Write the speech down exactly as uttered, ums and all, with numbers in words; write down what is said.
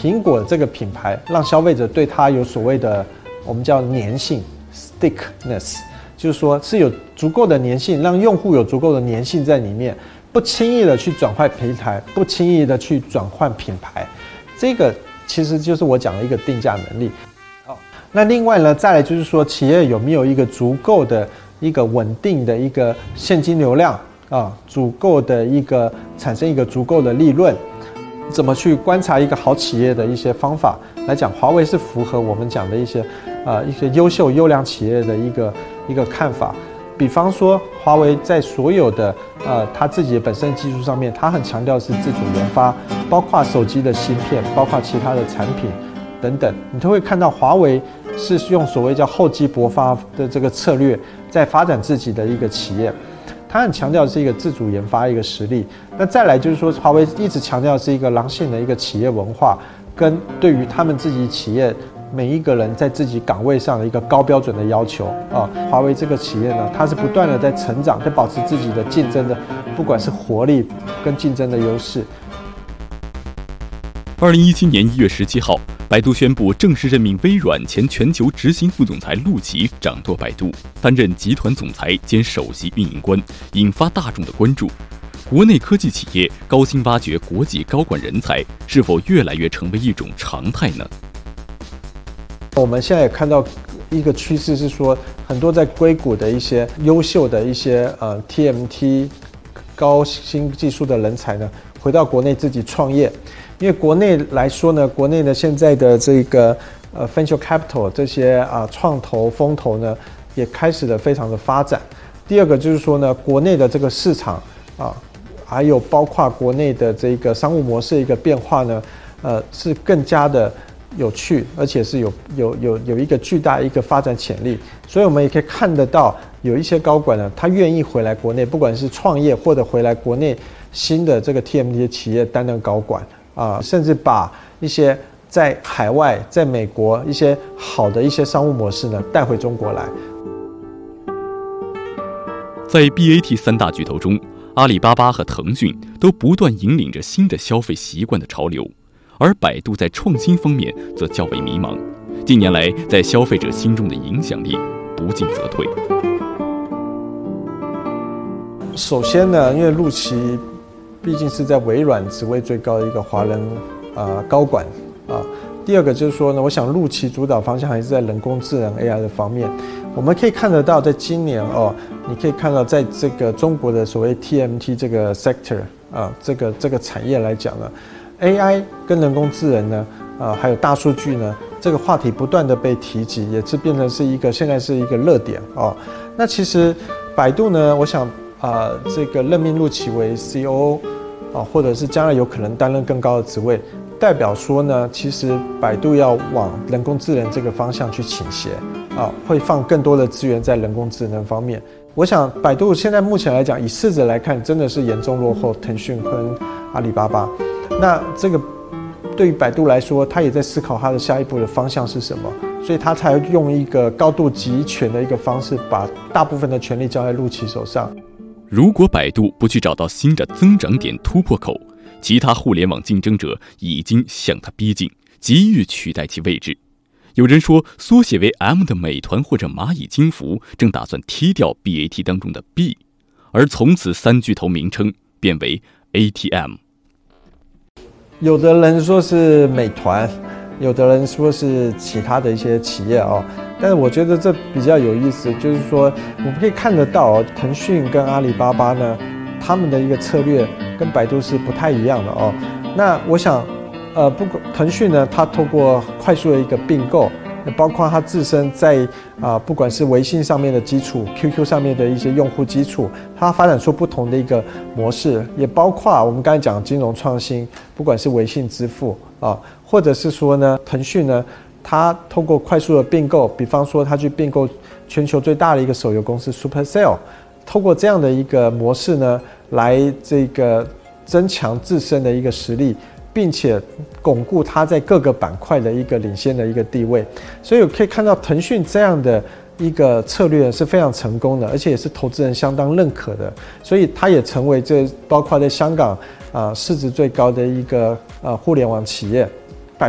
苹果这个品牌让消费者对它有所谓的我们叫粘性 （stickness）， 就是说是有足够的粘性，让用户有足够的粘性在里面，不轻易的去转换平台，不轻易的去转换品牌。这个其实就是我讲的一个定价能力。好，那另外呢，再来就是说，企业有没有一个足够的一个稳定的一个现金流量啊，足够的一个产生一个足够的利润。怎么去观察一个好企业的一些方法来讲，华为是符合我们讲的一些呃一些优秀优良企业的一个一个看法。比方说，华为在所有的呃它自己的本身技术上面，它很强调是自主研发，包括手机的芯片，包括其他的产品等等，你都会看到华为是用所谓叫厚积薄发的这个策略，在发展自己的一个企业。它很强调的是一个自主研发一个实力。那再来就是说，华为一直强调的是一个狼性的一个企业文化，跟对于他们自己企业每一个人在自己岗位上的一个高标准的要求啊。华为这个企业呢，它是不断的在成长，在保持自己的竞争的，不管是活力跟竞争的优势。 二零一七年一月十七号，百度宣布正式任命微软前全球执行副总裁陆琪掌舵百度，担任集团总裁兼首席运营官，引发大众的关注。国内科技企业高薪挖掘国际高管人才，是否越来越成为一种常态呢？ 我们现在也看到一个趋势是说，很多在硅谷的一些优秀的一些呃 T M T 高新技术的人才呢，回到国内自己创业。因为国内来说呢，国内呢现在的这个呃 venture capital 这些啊创投风投呢，也开始了非常的发展。第二个就是说呢，国内的这个市场啊，还有包括国内的这个商务模式的一个变化呢，呃是更加的有趣，而且是有有有有一个巨大一个发展潜力。所以我们也可以看得到，有一些高管呢，他愿意回来国内，不管是创业或者回来国内新的这个 T M T 的企业担任高管。啊，甚至把一些在海外、在美国一些好的一些商务模式呢带回中国来。 在 B A T 三大巨头中，阿里巴巴和腾讯都不断引领着新的消费习惯的潮流，而百度在创新方面则较为迷茫。近年来，在消费者心中的影响力不进则退。 首先呢，因为陆琪毕竟是在微软职位最高的一个华人呃高管啊。第二个就是说呢，我想陆琪主导方向还是在人工智能 A I 的方面。我们可以看得到，在今年哦，你可以看到在这个中国的所谓 T M T 这个 sector 啊，这个这个产业来讲呢 ，A I 跟人工智能呢，啊还有大数据呢，这个话题不断的被提及，也是变成是一个现在是一个热点哦。那其实百度呢，我想。啊、呃，这个任命陆琪为 C O O 啊，或者是将来有可能担任更高的职位，代表说呢，其实百度要往人工智能这个方向去倾斜啊，会放更多的资源在人工智能方面。我想百度现在目前来讲，以市值来看，真的是严重落后腾讯跟阿里巴巴。那这个对于百度来说，他也在思考他的下一步的方向是什么，所以他才用一个高度集权的一个方式，把大部分的权力交在陆琪手上。 如果百度不去找到新的增长点突破口，其他互联网竞争者已经向它逼近，急于取代其位置。有人说，缩写为 M 的美团或者蚂蚁金服正打算踢掉 B A T 当中的 B， 而从此三巨头名称变为 A T M。 有的人说是美团，有的人说是其他的一些企业哦。但是我觉得这比较有意思，就是说我们可以看得到哦，腾讯跟阿里巴巴呢，他们的一个策略跟百度是不太一样的哦。那我想，呃，不过腾讯呢，它透过快速的一个并购，包括它自身在啊、呃，不管是微信上面的基础 ，Q Q 上面的一些用户基础，它发展出不同的一个模式，也包括我们刚才讲金融创新，不管是微信支付啊，或者是说呢，腾讯呢。他透过快速的并购，比方说他去并购全球最大的一个手游公司 Supercell， 透过这样的一个模式呢，来这个增强自身的一个实力，并且巩固它在各个板块的一个领先的一个地位。所以我可以看到腾讯这样的一个策略是非常成功的，而且也是投资人相当认可的，所以它也成为这包括在香港啊、呃、市值最高的一个呃互联网企业。